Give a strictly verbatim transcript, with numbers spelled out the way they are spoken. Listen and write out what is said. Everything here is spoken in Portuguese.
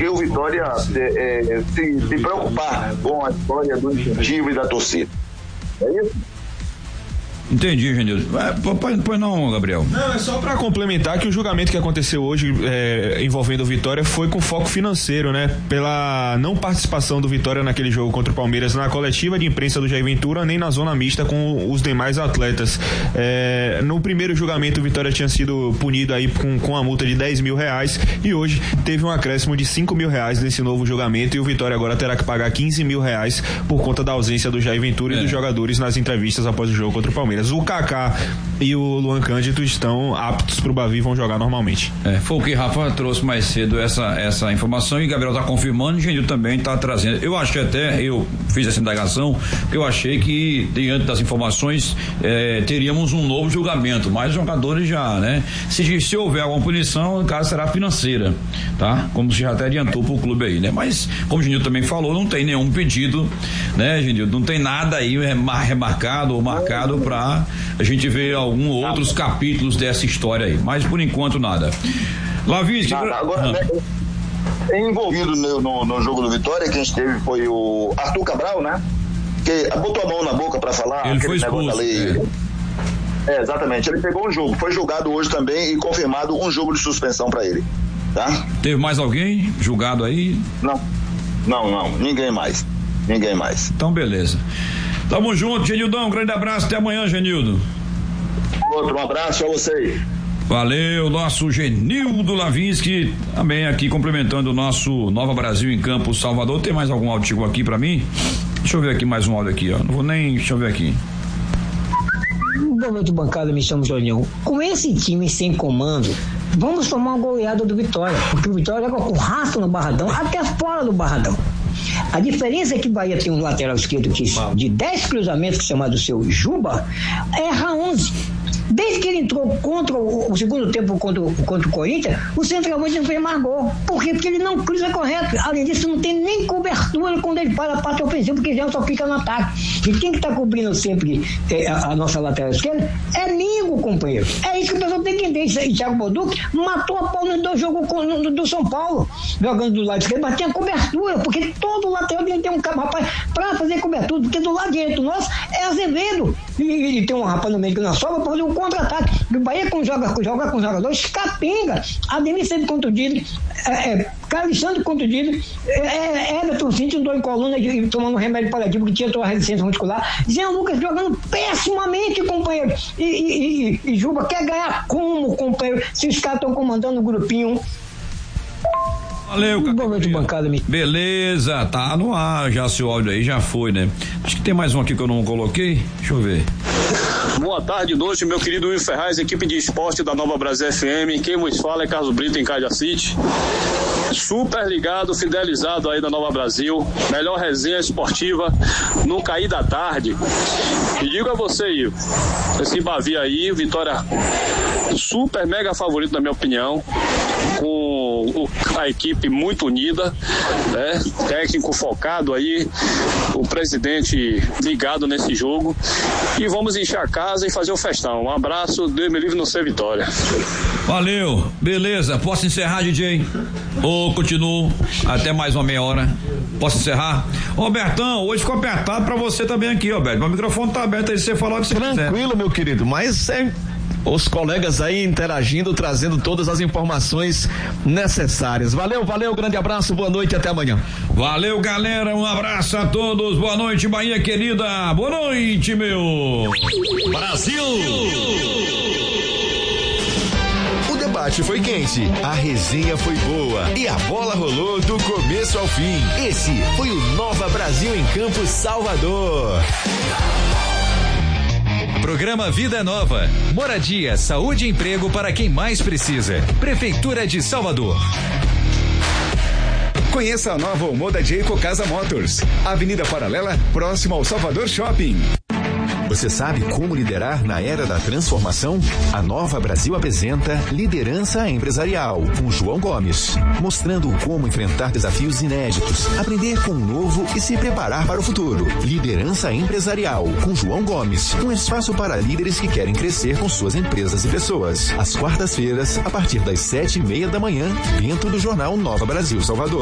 que o Vitória é, é, se, se preocupar com a história do incentivo e da torcida. É isso? Entendi, Genildo. Pois não, Gabriel. Não, é só para complementar que o julgamento que aconteceu hoje é, envolvendo o Vitória foi com foco financeiro, né? Pela não participação do Vitória naquele jogo contra o Palmeiras na coletiva de imprensa do Jair Ventura, nem na zona mista com os demais atletas. É, no primeiro julgamento o Vitória tinha sido punido aí com, com a multa de dez mil reais e hoje teve um acréscimo de cinco mil reais nesse novo julgamento e o Vitória agora terá que pagar quinze mil reais por conta da ausência do Jair Ventura é. e dos jogadores nas entrevistas após o jogo contra o Palmeiras. O Kaká e o Luan Cândido estão aptos pro Bavi e vão jogar normalmente. É, foi o que Rafa trouxe mais cedo essa, essa informação e Gabriel tá confirmando e o Genil também tá trazendo. Eu acho que até eu fiz essa indagação porque eu achei que diante das informações é, teríamos um novo julgamento, mas os jogadores já, né? Se, se houver alguma punição, o caso será financeira, tá? Como se já até adiantou pro clube aí, né? Mas como o Genil também falou, não tem nenhum pedido, né, Genil? Não tem nada aí remarcado ou marcado pra a gente ver alguns outros capítulos dessa história aí, mas por enquanto nada. Lavísky, agora ah. né, envolvido no, no, no jogo do Vitória, quem esteve foi o Arthur Cabral, né? Que botou a mão na boca pra falar. Ele foi expulso. Ali. É. é, exatamente. Ele pegou um jogo, foi julgado hoje também e confirmado um jogo de suspensão pra ele, tá? Teve mais alguém julgado aí? Não, não, não, ninguém mais, ninguém mais. Então beleza. Tamo junto, Genildão, um grande abraço, até amanhã, Genildo. Outro, um abraço a vocês. Valeu, nosso Genildo Lavísky, também aqui complementando o nosso Nova Brasil em Campos, Salvador. Tem mais algum áudio aqui pra mim? Deixa eu ver aqui mais um áudio aqui, ó. Não vou nem, deixa eu ver aqui. Boa noite, bancada, me chamo Jonião. Com esse time sem comando, vamos tomar uma goleada do Vitória, porque o Vitória joga com raça no Barradão, até fora do Barradão. A diferença é que o Bahia tem um lateral esquerdo que de dez cruzamentos, chamado seu Juba, erra onze. Desde que ele entrou contra o, o segundo tempo contra, contra o Corinthians, o centroavante não fez mais gol. Por quê? Porque ele não cruza correto. Além disso, não tem nem cobertura quando ele para a parte ofensiva, porque já só fica no ataque. E quem que está cobrindo sempre é, a, a nossa lateral esquerda é Mingo, companheiro. É isso que o pessoal tem que entender. E Thiago Boduc matou a pau no jogo do, do São Paulo, jogando do lado esquerdo, mas tinha cobertura, porque todo lateral tem que ter um rapaz para fazer cobertura, porque do lado direito nosso é Azevedo. E, e tem um rapaz no meio que não sobra para fazer um contra-ataque. O Bahia com, joga, joga com jogadores capenga. Ademir sempre contundido, é, é, Alexandre contundido, é, é, Everton Cinto andou em coluna e tomando um remédio paliativo que tinha sua resistência muscular. Jean Lucas jogando pessimamente, companheiro. E, e, e, e Juba quer ganhar como, companheiro, se os caras estão comandando o grupinho. Valeu, boa noite, bancada. Beleza, tá no ar já, seu áudio aí já foi, né? Acho que tem mais um aqui que eu não coloquei. Deixa eu ver. Boa tarde, noite, meu querido Will Ferraz, equipe de esporte da Nova Brasil F M. Quem vos fala é Carlos Brito, em Caja City. Super ligado, fidelizado aí da Nova Brasil. Melhor resenha esportiva no cair da tarde. E digo a você, Will, esse Bavi aí, Vitória super mega favorito na minha opinião, com a equipe muito unida, né? Técnico focado aí, o presidente ligado nesse jogo, e vamos encher a casa e fazer o festão. Um abraço, Deus me livre, não ser Vitória. Valeu, beleza, posso encerrar, D J? Ou continuo até mais uma meia hora? Posso encerrar? Robertão, hoje ficou apertado pra você também aqui, Roberto, meu microfone tá aberto aí, você falar o que você quiser. Tranquilo, meu querido, mas é... os colegas aí interagindo, trazendo todas as informações necessárias. Valeu, valeu, grande abraço, boa noite, até amanhã. Valeu, galera, um abraço a todos, boa noite, Bahia querida, boa noite, meu Brasil! O debate foi quente, a resenha foi boa e a bola rolou do começo ao fim. Esse foi o Nova Brasil em Campos, Salvador. Programa Vida Nova. Moradia, saúde e emprego para quem mais precisa. Prefeitura de Salvador. Conheça a nova Omoda Jayco Casa Motors. Avenida Paralela, próximo ao Salvador Shopping. Você sabe como liderar na era da transformação? A Nova Brasil apresenta Liderança Empresarial, com João Gomes, mostrando como enfrentar desafios inéditos, aprender com o novo e se preparar para o futuro. Liderança Empresarial, com João Gomes, um espaço para líderes que querem crescer com suas empresas e pessoas. Às quartas-feiras, a partir das sete e meia da manhã, dentro do jornal Nova Brasil Salvador.